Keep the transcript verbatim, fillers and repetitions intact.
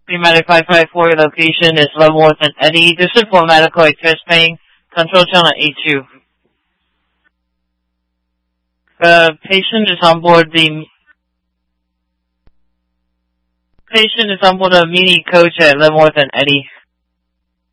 Medic five five four, location is Leavenworth and Eddy. This is for medical access paying. Control channel eight two. The patient is on board the patient is on board a mini coach at Leavenworth and Eddy.